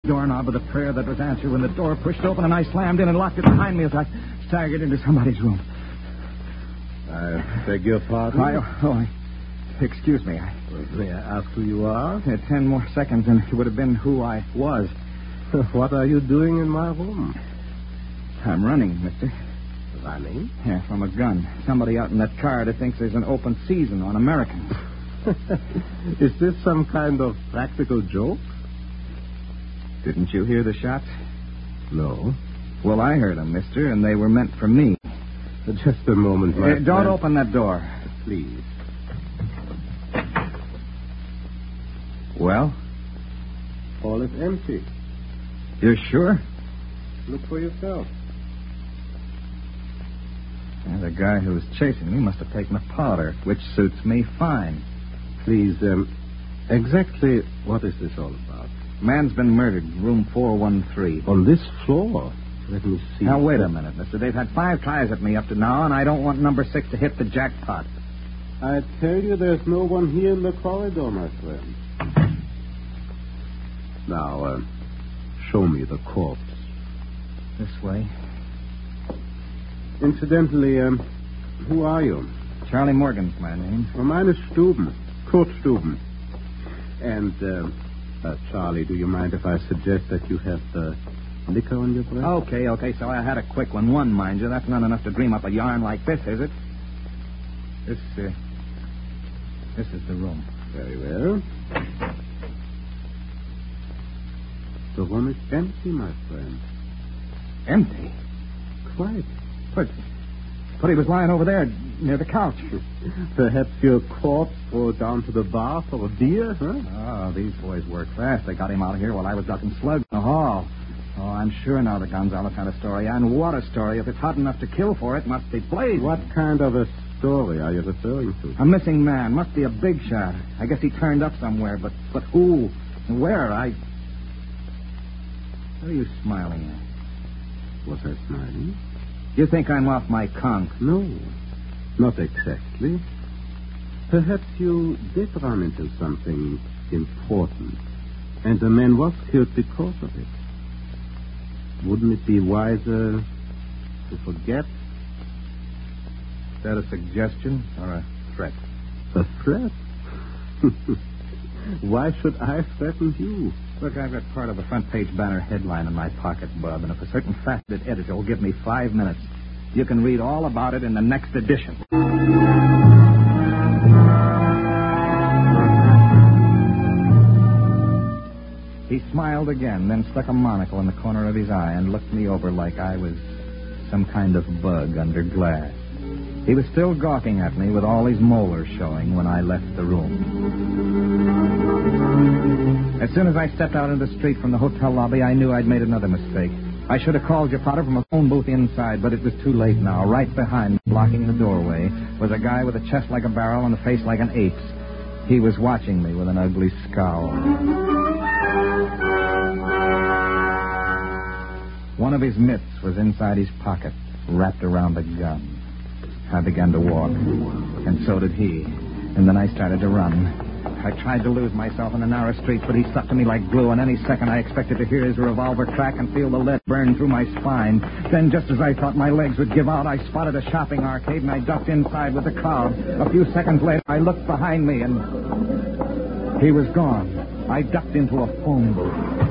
doorknob with a prayer that was answered when the door pushed open and I slammed in and locked it behind me as I staggered into somebody's room. I beg your pardon? Excuse me. May I ask who you are? 10 more seconds and it would have been who I was. What are you doing in my room? I'm running, mister. Running? Yeah, from a gun. Somebody out in that car that thinks there's an open season on Americans. Is this some kind of practical joke? Didn't you hear the shots? No. Well, I heard them, mister, and they were meant for me. Just a moment, my friend. Don't open that door. Please. Well? All is empty. You're sure? Look for yourself. Yeah, the guy who was chasing me must have taken the powder, which suits me fine. Please, exactly what is this all about? Man's been murdered, room 413. On this floor? Let me see. Now, wait a minute, mister. They've had 5 tries at me up to now, and I don't want number 6 to hit the jackpot. I tell you, there's no one here in the corridor, my friend. Now, show me the corpse. This way. Incidentally, who are you? Charlie Morgan's my name. Well, mine is Stuben. Kurt Stuben. And, Charlie, do you mind if I suggest that you have liquor on your breath? Okay. So I had a quick one. One, mind you. That's not enough to dream up a yarn like this, is it? This is the room. Very well. The room is empty, my friend. Empty? Quite. But he was lying over there near the couch. Perhaps your corpse brought down to the bar for a beer, huh? Oh, these boys work fast. They got him out of here while I was ducking slugs in the hall. Oh, I'm sure now the Gonzales had a story. And what a story. If it's hot enough to kill for, it must be blazing. What kind of a story are you referring to? A missing man. Must be a big shot. I guess he turned up somewhere, but who and where? What are you smiling at? Was I smiling? You think I'm off my conch? No, not exactly. Perhaps you did run into something important, and the man was killed because of it. Wouldn't it be wiser to forget? Is that a suggestion or a threat? A threat? Why should I threaten you? Look, I've got part of a front-page banner headline in my pocket, Bub, and if a certain faceted editor will give me 5 minutes, you can read all about it in the next edition. He smiled again, then stuck a monocle in the corner of his eye and looked me over like I was some kind of bug under glass. He was still gawking at me with all his molars showing when I left the room. As soon as I stepped out into the street from the hotel lobby, I knew I'd made another mistake. I should have called your Potter from a phone booth inside, but it was too late now. Right behind me, blocking the doorway, was a guy with a chest like a barrel and a face like an ape's. He was watching me with an ugly scowl. One of his mitts was inside his pocket, wrapped around the gun. I began to walk, and so did he. And then I started to run. I tried to lose myself in the narrow streets, but he stuck to me like glue, and any second I expected to hear his revolver crack and feel the lead burn through my spine. Then, just as I thought my legs would give out, I spotted a shopping arcade, and I ducked inside with the crowd. A few seconds later, I looked behind me, and he was gone. I ducked into a phone booth.